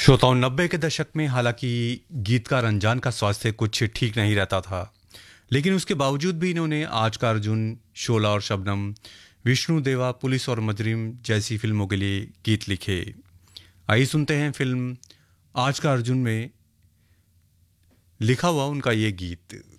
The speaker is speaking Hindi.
श्रोताओं, 90 के दशक में हालांकि गीतकार अनजान का स्वास्थ्य कुछ ठीक नहीं रहता था, लेकिन उसके बावजूद भी इन्होंने आज का अर्जुन, शोला और शबनम, विष्णु देवा, पुलिस और मजरिम जैसी फिल्मों के लिए गीत लिखे। आइए सुनते हैं फिल्म आज का अर्जुन में लिखा हुआ उनका ये गीत।